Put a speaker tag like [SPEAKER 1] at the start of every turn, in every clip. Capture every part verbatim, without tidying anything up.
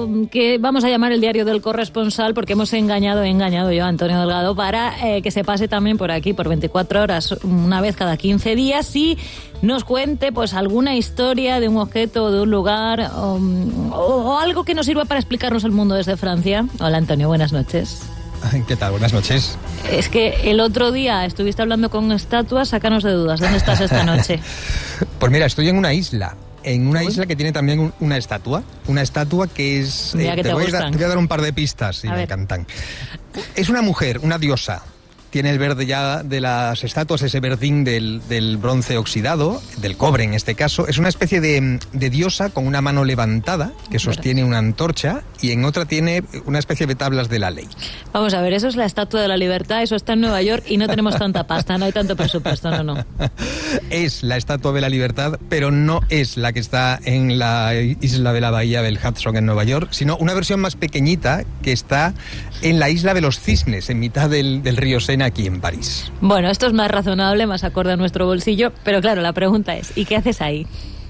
[SPEAKER 1] diario que vamos a llamar el diario del corresponsal, porque hemos engañado, he engañado yo a Antonio Delgado para eh, que se pase también por aquí por veinticuatro horas, una vez cada quince días, y nos cuente pues alguna historia de un objeto, de un lugar o, o, o algo que nos sirva para explicarnos el mundo desde Francia. Hola Antonio, buenas noches.
[SPEAKER 2] ¿Qué tal? Buenas noches.
[SPEAKER 1] Es que el otro día estuviste hablando con estatuas, sácanos de dudas. ¿Dónde estás esta noche?
[SPEAKER 2] Pues mira, estoy en una isla. En una Uy. isla que tiene también un, una estatua. Una estatua que es...
[SPEAKER 1] Eh, que te,
[SPEAKER 2] te, voy
[SPEAKER 1] gustan.
[SPEAKER 2] a, te voy a dar un par de pistas, y me ver. encantan. Es una mujer, una diosa. Tiene el verde ya de las estatuas, ese verdín del, del bronce oxidado, del cobre en este caso. Es una especie de, de diosa con una mano levantada que sostiene una antorcha y en otra tiene una especie de tablas de la ley.
[SPEAKER 1] Vamos a ver, eso es la Estatua de la Libertad, eso está en Nueva York y no tenemos tanta pasta, no hay tanto presupuesto, no, no.
[SPEAKER 2] Es la Estatua de la Libertad, pero no es la que está en la isla de la Bahía del Hudson en Nueva York, sino una versión más pequeñita que está en la isla de los Cisnes, en mitad del, del río Sena, aquí en París.
[SPEAKER 1] Bueno, esto es más razonable, más acorde a nuestro bolsillo, pero claro, la pregunta es, ¿y qué haces ahí?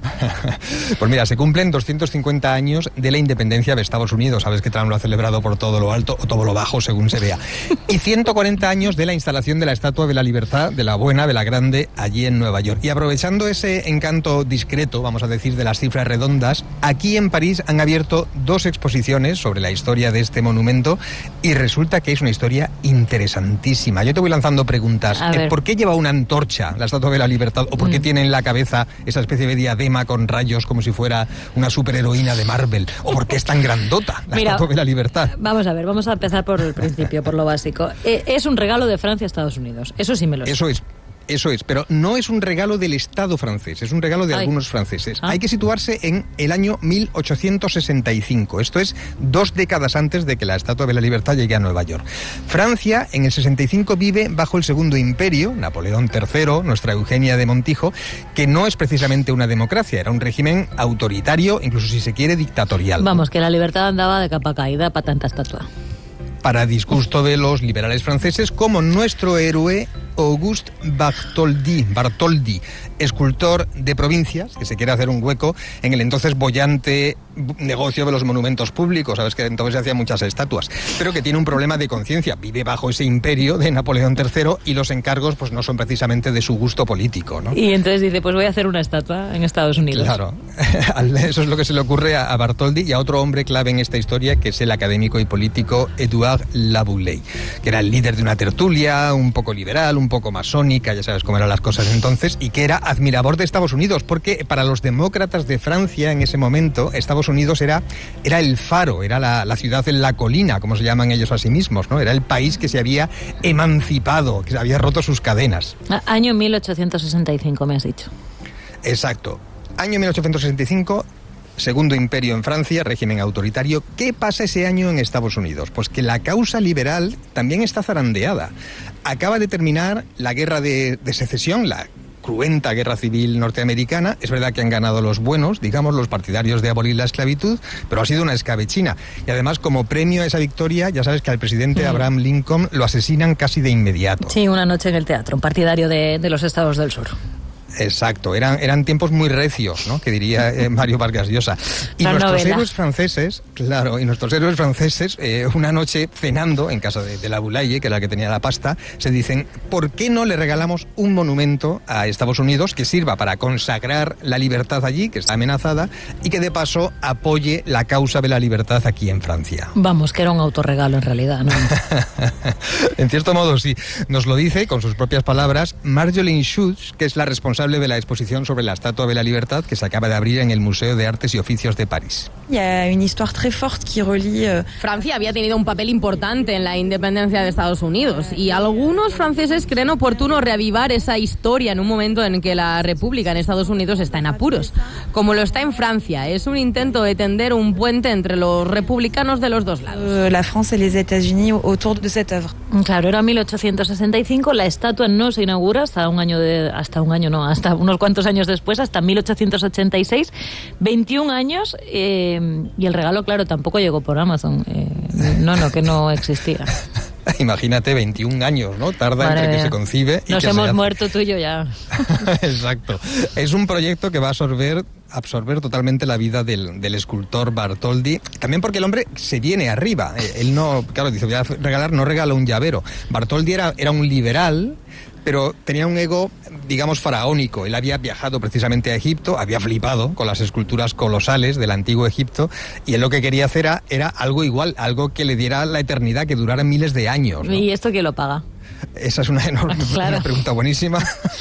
[SPEAKER 2] Pues mira, se cumplen doscientos cincuenta años de la independencia de Estados Unidos. Sabes que Trump lo ha celebrado por todo lo alto o todo lo bajo, según se vea. Y ciento cuarenta años de la instalación de la Estatua de la Libertad, de la buena, de la grande, allí en Nueva York. Y aprovechando ese encanto discreto, vamos a decir, de las cifras redondas, aquí en París han abierto dos exposiciones sobre la historia de este monumento y resulta que es una historia interesantísima. Yo te voy lanzando preguntas. ¿Por qué lleva una antorcha la Estatua de la Libertad? ¿O por qué mm. tiene en la cabeza esa especie de diadema con rayos como si fuera una superheroína de Marvel? ¿O por qué es tan grandota la
[SPEAKER 1] Mira,
[SPEAKER 2] Estatua de la Libertad?
[SPEAKER 1] Vamos a ver, vamos a empezar por el principio, por lo básico. Eh, es un regalo de Francia a Estados Unidos, eso sí me lo sé.
[SPEAKER 2] Eso es. Eso es, pero no es un regalo del Estado francés, es un regalo de Ay. algunos franceses. Ah. Hay que situarse en el año mil ochocientos sesenta y cinco, esto es dos décadas antes de que la Estatua de la Libertad llegue a Nueva York. Francia en el sesenta y cinco vive bajo el Segundo Imperio, Napoleón tercero, nuestra Eugenia de Montijo, que no es precisamente una democracia, era un régimen autoritario, incluso si se quiere dictatorial.
[SPEAKER 1] Vamos, que la libertad andaba de capa caída para tanta estatua.
[SPEAKER 2] Para disgusto de los liberales franceses, como nuestro héroe Auguste Bartholdi, Bartholdi, escultor de provincias, que se quiere hacer un hueco en el entonces boyante negocio de los monumentos públicos. Sabes que entonces se hacían muchas estatuas, pero que tiene un problema de conciencia. Vive bajo ese imperio de Napoleón tercero y los encargos pues no son precisamente de su gusto político, ¿no?
[SPEAKER 1] Y entonces dice, pues voy a hacer una estatua en Estados Unidos.
[SPEAKER 2] Claro, eso es lo que se le ocurre a, a Bartholdi y a otro hombre clave en esta historia, que es el académico y político Édouard Laboulaye, que era el líder de una tertulia un poco liberal, un poco masónica, ya sabes cómo eran las cosas entonces, y que era admirador de Estados Unidos, porque para los demócratas de Francia en ese momento, Estados Unidos era, era el faro, era la, la ciudad en la colina, como se llaman ellos a sí mismos, ¿no? Era el país que se había emancipado, que se había roto sus cadenas.
[SPEAKER 1] Año mil ochocientos sesenta y cinco, me has dicho.
[SPEAKER 2] Exacto. Año mil ochocientos sesenta y cinco... Segundo Imperio en Francia, régimen autoritario. ¿Qué pasa ese año en Estados Unidos? Pues que la causa liberal también está zarandeada. Acaba de terminar la guerra de, de secesión, la cruenta guerra civil norteamericana. Es verdad que han ganado los buenos, digamos, los partidarios de abolir la esclavitud, pero ha sido una escabechina. Y además, como premio a esa victoria, ya sabes que al presidente Abraham Lincoln lo asesinan casi de inmediato.
[SPEAKER 1] Sí, una noche en el teatro, un partidario de, de los Estados del Sur.
[SPEAKER 2] Exacto, eran, eran tiempos muy recios, ¿no? Que diría eh, Mario Vargas Llosa. Y
[SPEAKER 1] la
[SPEAKER 2] nuestros
[SPEAKER 1] novela.
[SPEAKER 2] héroes franceses, claro, y nuestros héroes franceses, eh, una noche cenando en casa de, de Laboulaye, que era la que tenía la pasta, se dicen, ¿por qué no le regalamos un monumento a Estados Unidos que sirva para consagrar la libertad allí, que está amenazada, y que de paso apoye la causa de la libertad aquí en Francia?
[SPEAKER 1] Vamos, que era un autorregalo en realidad, ¿no?
[SPEAKER 2] En cierto modo, sí. Nos lo dice, con sus propias palabras, Marjolaine Schutz, que es la responsable de la exposición sobre la Estatua de la Libertad que se acaba de abrir en el Museo de Artes y Oficios de París.
[SPEAKER 3] Francia había tenido un papel importante en la independencia de Estados Unidos y algunos franceses creen oportuno reavivar esa historia en un momento en que la República en Estados Unidos está en apuros, como lo está en Francia. Es un intento de tender un puente entre los republicanos de los dos lados.
[SPEAKER 4] La France y los Estados Unidos autour de cette œuvre.
[SPEAKER 1] Claro, era mil ochocientos sesenta y cinco, la estatua no se inaugura hasta un año de, hasta un año no, hasta unos cuantos años después, hasta mil ochocientos ochenta y seis, veintiún años, eh, y el regalo, claro, tampoco llegó por Amazon. Eh, no, no, que no existía.
[SPEAKER 2] Imagínate, veintiún años, ¿no? Tarda
[SPEAKER 1] Madre
[SPEAKER 2] entre
[SPEAKER 1] mía.
[SPEAKER 2] que se concibe y
[SPEAKER 1] Nos
[SPEAKER 2] que
[SPEAKER 1] hemos
[SPEAKER 2] se hace.
[SPEAKER 1] muerto tú y yo ya.
[SPEAKER 2] Exacto. Es un proyecto que va a absorber absorber totalmente la vida del, del escultor Bartholdi, también porque el hombre se viene arriba. Él no, claro, dice, voy a regalar, no regala un llavero. Bartholdi era, era un liberal, pero tenía un ego, digamos, faraónico. Él había viajado precisamente a Egipto, había flipado con las esculturas colosales del antiguo Egipto, y él lo que quería hacer era, era algo igual, algo que le diera la eternidad, que durara miles de años, ¿no?
[SPEAKER 1] ¿Y esto quién lo paga?
[SPEAKER 2] Esa es una enorme
[SPEAKER 1] claro.
[SPEAKER 2] una pregunta buenísima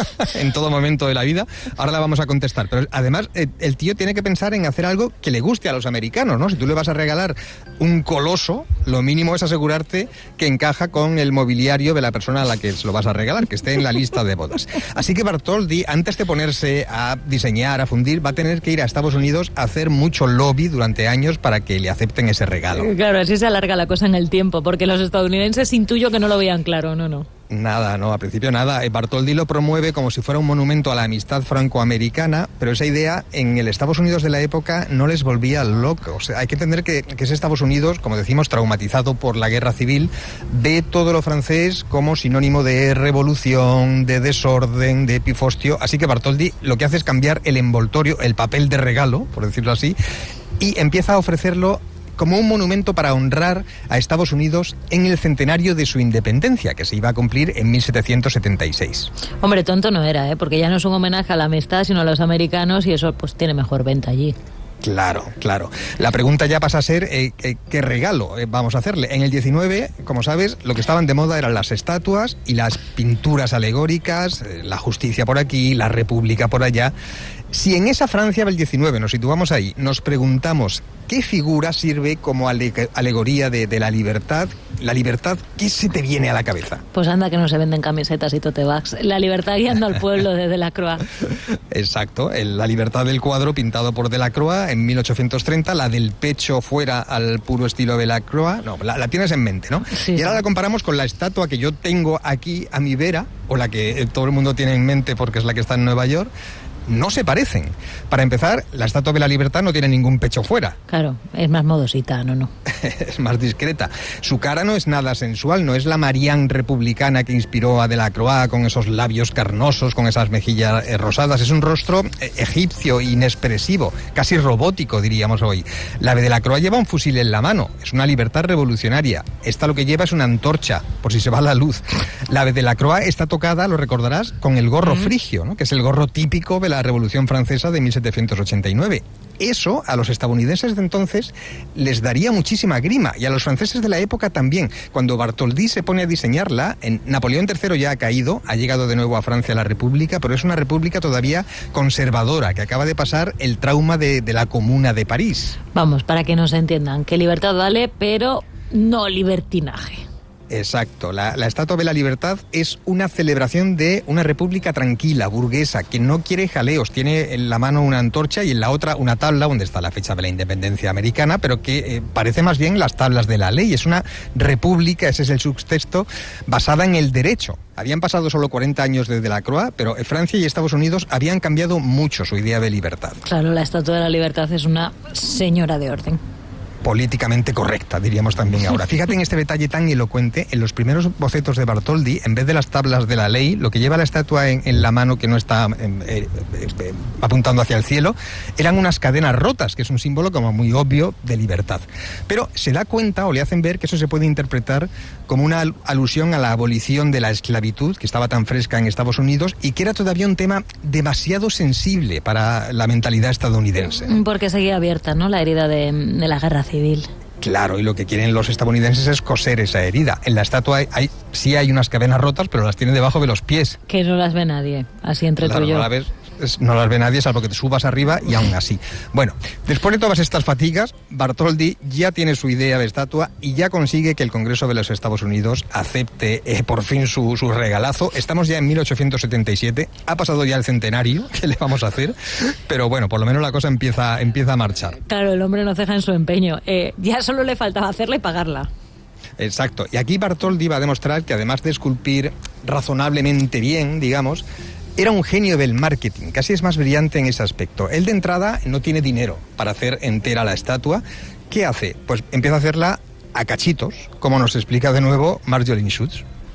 [SPEAKER 2] en todo momento de la vida. Ahora la vamos a contestar. Pero además, el tío tiene que pensar en hacer algo que le guste a los americanos, ¿no? Si tú le vas a regalar un coloso, lo mínimo es asegurarte que encaja con el mobiliario de la persona a la que se lo vas a regalar, que esté en la lista de bodas. Así que Bartholdi, antes de ponerse a diseñar, a fundir, va a tener que ir a Estados Unidos a hacer mucho lobby durante años para que le acepten ese regalo.
[SPEAKER 1] Claro, así se alarga la cosa en el tiempo, porque los estadounidenses intuyo que no lo veían claro, no, no.
[SPEAKER 2] Nada, no, al principio nada. Bartholdi lo promueve como si fuera un monumento a la amistad francoamericana, pero esa idea en el Estados Unidos de la época no les volvía locos. O sea, hay que entender que, que ese Estados Unidos, como decimos, traumatizado por la guerra civil, ve todo lo francés como sinónimo de revolución, de desorden, de pifostio. Así que Bartholdi lo que hace es cambiar el envoltorio, el papel de regalo, por decirlo así, y empieza a ofrecerlo como un monumento para honrar a Estados Unidos en el centenario de su independencia, que se iba a cumplir en mil setecientos setenta y seis.
[SPEAKER 1] Hombre, tonto no era, ¿eh? Porque ya no es un homenaje a la amistad, sino a los americanos, y eso pues tiene mejor venta allí.
[SPEAKER 2] Claro, claro. La pregunta ya pasa a ser eh, eh, ¿qué regalo eh, vamos a hacerle? En el diecinueve, como sabes, lo que estaban de moda eran las estatuas y las pinturas alegóricas, eh, la justicia por aquí, la república por allá. Si en esa Francia del diecinueve nos situamos ahí, nos preguntamos ¿qué figura sirve como ale- alegoría de, de la libertad? La libertad, ¿qué se te viene a la cabeza?
[SPEAKER 1] Pues anda que no se venden camisetas y tote bags. La libertad guiando al pueblo de Delacroix.
[SPEAKER 2] Exacto, el, la libertad del cuadro pintado por Delacroix en mil ochocientos treinta, la del pecho fuera al puro estilo Delacroix. No, la, la tienes en mente, ¿no?
[SPEAKER 1] Sí,
[SPEAKER 2] y ahora
[SPEAKER 1] sí.
[SPEAKER 2] la comparamos con la estatua que yo tengo aquí a mi vera, o la que eh, todo el mundo tiene en mente porque es la que está en Nueva York. No se parecen. Para empezar, la Estatua de la Libertad no tiene ningún pecho fuera.
[SPEAKER 1] Claro, es más modosita, no, no.
[SPEAKER 2] Es más discreta. Su cara no es nada sensual, no es la Marianne republicana que inspiró a Delacroix con esos labios carnosos, con esas mejillas eh, rosadas. Es un rostro eh, egipcio, inexpresivo, casi robótico, diríamos hoy. La de Delacroix lleva un fusil en la mano, es una libertad revolucionaria. Esta lo que lleva es una antorcha, por si se va la luz. La de Delacroix está tocada, lo recordarás, con el gorro mm. frigio, ¿no? Que es el gorro típico de la Revolución Francesa de mil setecientos ochenta y nueve. Eso a los estadounidenses de entonces les daría muchísima grima, y a los franceses de la época también. Cuando Bartholdi se pone a diseñarla, en Napoleón tercero ya ha caído, ha llegado de nuevo a Francia la República, pero es una república todavía conservadora, que acaba de pasar el trauma de, de la Comuna de París.
[SPEAKER 1] Vamos, para que nos entiendan, que libertad vale, pero no libertinaje.
[SPEAKER 2] Exacto. La, la Estatua de la Libertad es una celebración de una república tranquila, burguesa, que no quiere jaleos. Tiene en la mano una antorcha y en la otra una tabla donde está la fecha de la independencia americana, pero que eh, parece más bien las tablas de la ley. Es una república, ese es el subtexto, basada en el derecho. Habían pasado solo cuarenta años desde Delacroix, pero Francia y Estados Unidos habían cambiado mucho su idea de libertad.
[SPEAKER 1] Claro, la Estatua de la Libertad es una señora de orden.
[SPEAKER 2] Políticamente correcta, diríamos también ahora. Fíjate en este detalle tan elocuente, en los primeros bocetos de Bartholdi, en vez de las tablas de la ley, lo que lleva la estatua en, en la mano, que no está eh, eh, eh, apuntando hacia el cielo, eran unas cadenas rotas, que es un símbolo como muy obvio de libertad. Pero se da cuenta, o le hacen ver, que eso se puede interpretar como una alusión a la abolición de la esclavitud, que estaba tan fresca en Estados Unidos, y que era todavía un tema demasiado sensible para la mentalidad estadounidense.
[SPEAKER 1] Porque seguía abierta, ¿no?, la herida de, de la guerra civil.
[SPEAKER 2] Claro, y lo que quieren los estadounidenses es coser esa herida. En la estatua hay, hay, sí hay unas cadenas rotas, pero las tiene debajo de los pies.
[SPEAKER 1] Que no las ve nadie, así entre
[SPEAKER 2] claro,
[SPEAKER 1] tú y yo.
[SPEAKER 2] No, la ves, es, no las ve nadie, salvo que te subas arriba, y aún así. Bueno, después de todas estas fatigas, Bartholdi ya tiene su idea de estatua y ya consigue que el Congreso de los Estados Unidos acepte eh, por fin su, su regalazo. Estamos ya en mil ochocientos setenta y siete, ha pasado ya el centenario, ¿qué le vamos a hacer? Pero bueno, por lo menos la cosa empieza, empieza a marchar.
[SPEAKER 1] Claro, el hombre no ceja en su empeño. Eh, ya solo le faltaba hacerla y pagarla.
[SPEAKER 2] Exacto. Y aquí Bartholdi va a demostrar que además de esculpir razonablemente bien, digamos, era un genio del marketing, casi es más brillante en ese aspecto. Él de entrada no tiene dinero para hacer entera la estatua. ¿Qué hace? Pues empieza a hacerla a cachitos, como nos explica de nuevo Marjolin Schutz.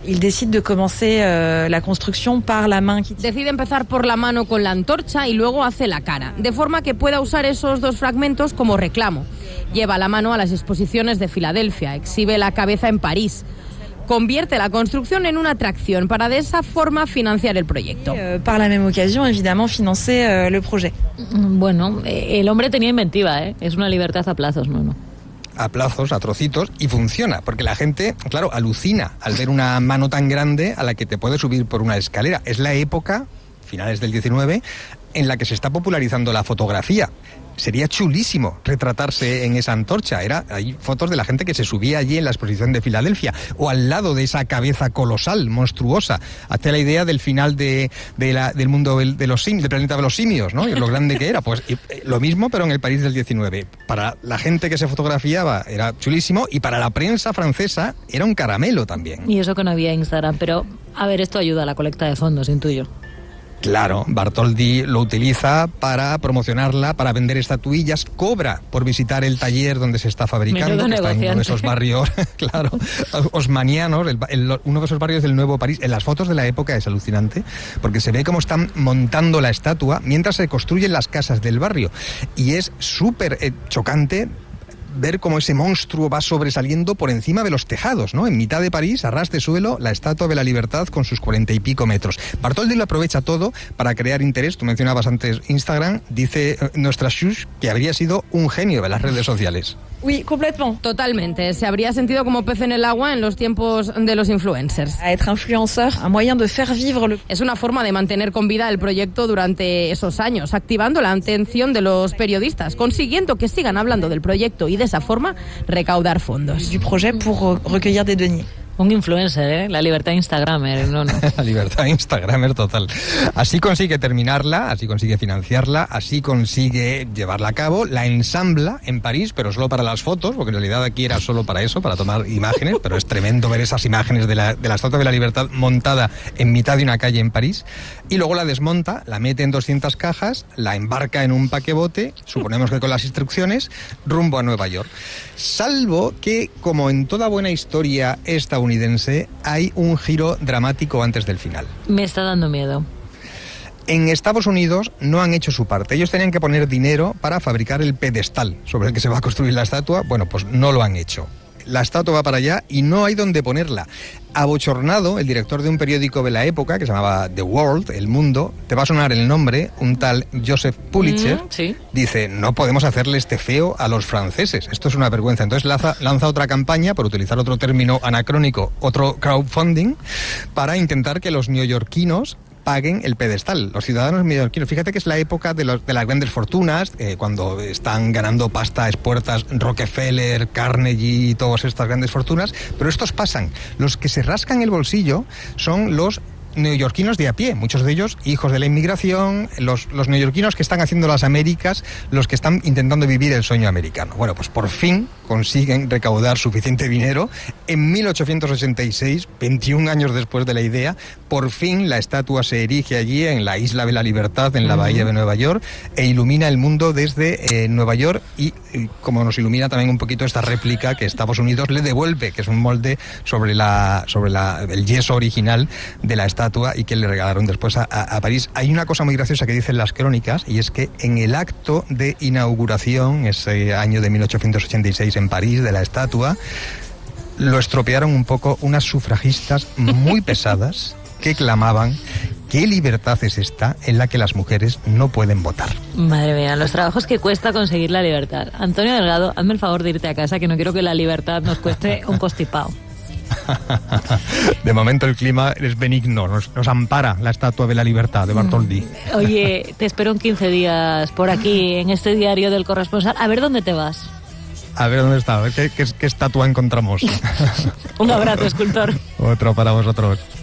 [SPEAKER 4] Il décide de commencer euh, la construction par la main qui...
[SPEAKER 3] Decide empezar por la mano con la antorcha y luego hace la cara, de forma que pueda usar esos dos fragmentos como reclamo. Lleva la mano a las exposiciones de Filadelfia, exhibe la cabeza en París. Convierte la construcción en una atracción para de esa forma financiar el proyecto.
[SPEAKER 4] Euh, par la même occasion, évidemment, financer euh, le projet.
[SPEAKER 1] Bueno, el hombre tenía inventiva, ¿eh? Es una libertad a plazos, no, no.
[SPEAKER 2] A plazos, a trocitos, y funciona, porque la gente, claro, alucina al ver una mano tan grande a la que te puedes subir por una escalera. Es la época, finales del diecinueve, en la que se está popularizando la fotografía. Sería chulísimo retratarse en esa antorcha. Era, hay fotos de la gente que se subía allí en la exposición de Filadelfia, o al lado de esa cabeza colosal, monstruosa. Hazte la idea del final de, de la, del mundo de los sim, del planeta de los simios, ¿no? Y lo grande que era. Pues y, lo mismo, pero en el París del diecinueve. Para la gente que se fotografiaba era chulísimo, y para la prensa francesa era un caramelo también.
[SPEAKER 1] Y eso que no había Instagram, pero a ver, esto ayuda a la colecta de fondos, intuyo.
[SPEAKER 2] Claro, Bartholdi lo utiliza para promocionarla, para vender estatuillas, cobra por visitar el taller donde se está fabricando,
[SPEAKER 1] Menudo
[SPEAKER 2] que está en uno de
[SPEAKER 1] negociante.
[SPEAKER 2] esos barrios, claro, osmanianos, el, el, uno de esos barrios del Nuevo París. En las fotos de la época es alucinante, porque se ve cómo están montando la estatua mientras se construyen las casas del barrio. Y es súper eh, chocante ver cómo ese monstruo va sobresaliendo por encima de los tejados, ¿no? En mitad de París, a ras de suelo, la Estatua de la Libertad con sus cuarenta y pico metros. Bartholdi lo aprovecha todo para crear interés. Tú mencionabas antes Instagram. Dice eh, nuestra Shush que habría sido un genio de las redes sociales.
[SPEAKER 4] Oui, complètement.
[SPEAKER 3] Totalmente. Se habría sentido como pez en el agua en los tiempos de los influencers.
[SPEAKER 4] À être influenceur, un moyen de faire vivre le...
[SPEAKER 3] Es una forma de mantener con vida el proyecto durante esos años, activando la atención de los periodistas, consiguiendo que sigan hablando del proyecto y de esa forma recaudar fondos.
[SPEAKER 4] du projet pour recueillir des deniers.
[SPEAKER 1] Un influencer, ¿eh? La libertad Instagramer, no, no.
[SPEAKER 2] La libertad Instagramer total. Así consigue terminarla, así consigue financiarla, así consigue llevarla a cabo, la ensambla en París, pero solo para las fotos, porque en realidad aquí era solo para eso, para tomar imágenes, pero es tremendo ver esas imágenes de la, de la Estatua de la Libertad montada en mitad de una calle en París, y luego la desmonta, la mete en doscientas cajas, la embarca en un paquebote, suponemos que con las instrucciones, rumbo a Nueva York. Salvo que, como en toda buena historia estadounidense, hay un giro dramático antes del final.
[SPEAKER 1] Me está dando miedo.
[SPEAKER 2] En Estados Unidos no han hecho su parte. Ellos tenían que poner dinero para fabricar el pedestal sobre el que se va a construir la estatua. Bueno, pues no lo han hecho. La estatua va para allá y no hay dónde ponerla. Abochornado, el director de un periódico de la época, que se llamaba The World, El Mundo, te va a sonar el nombre, un tal Joseph Pulitzer,
[SPEAKER 1] Mm, sí.
[SPEAKER 2] dice, no podemos hacerle este feo a los franceses, esto es una vergüenza. Entonces lanza, lanza otra campaña, por utilizar otro término anacrónico, otro crowdfunding, para intentar que los neoyorquinos paguen el pedestal, los ciudadanos neoyorquinos. Fíjate que es la época de, los, de las grandes fortunas, eh, cuando están ganando pasta a expuertas Rockefeller, Carnegie y todas estas grandes fortunas, pero estos pasan. Los que se rascan el bolsillo son los neoyorquinos de a pie, muchos de ellos hijos de la inmigración, los, los neoyorquinos que están haciendo las Américas, los que están intentando vivir el sueño americano. Bueno, pues por fin consiguen recaudar suficiente dinero. En mil ochocientos ochenta y seis, veintiún años después de la idea, por fin la estatua se erige allí en la Isla de la Libertad, en la bahía de Nueva York, e ilumina el mundo desde eh, Nueva York y, y como nos ilumina también un poquito esta réplica que Estados Unidos le devuelve, que es un molde sobre la sobre la el yeso original de la estatua y que le regalaron después a, a, a París. Hay una cosa muy graciosa que dicen las crónicas, y es que en el acto de inauguración, ese año de mil ochocientos ochenta y seis en París, de la estatua, lo estropearon un poco unas sufragistas muy pesadas que clamaban: ¿qué libertad es esta en la que las mujeres no pueden votar?
[SPEAKER 1] Madre mía, los trabajos que cuesta conseguir la libertad. Antonio Delgado, hazme el favor de irte a casa, que no quiero que la libertad nos cueste un constipado.
[SPEAKER 2] De momento el clima es benigno, nos, nos ampara la Estatua de la Libertad de Bartholdi.
[SPEAKER 1] Oye, te espero en quince días por aquí, en este diario del corresponsal. A ver dónde te vas.
[SPEAKER 2] A ver dónde está, a ver qué, qué, qué estatua encontramos.
[SPEAKER 1] Un abrazo, escultor.
[SPEAKER 2] Otro para vosotros.